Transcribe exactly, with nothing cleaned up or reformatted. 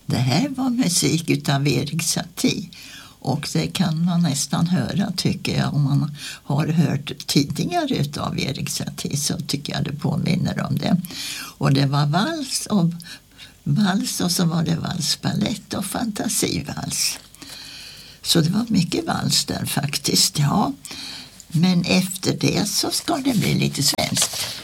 Det här var musik utav Erik Satie. Och det kan man nästan höra, tycker jag. Om man har hört tidigare utav Erik Satie så tycker jag det påminner om det. Och det var vals och vals och så var det valsballett och fantasivals. Så det var mycket vals där faktiskt, ja. Men efter det så ska det bli lite svenskt.